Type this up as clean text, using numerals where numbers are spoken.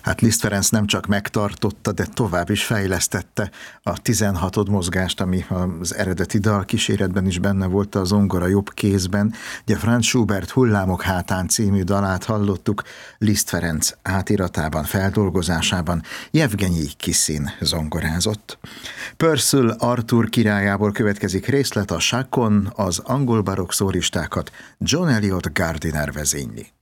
Hát Liszt Ferenc nem csak megtartotta, de tovább is fejlesztette a 16 mozgást, ami az eredeti dalkíséretben is benne volt, a zongora jobb kézben. Ugye Franz Schubert Hullámok hátán című dalát hallottuk Liszt Ferenc átiratában, feldolgozásában. Jevgenyi Kisin zongorázott. Purcell Arthur királyából következik részlet a sákon, az angol barokk szóristákat John Eliot Gardiner vezényli.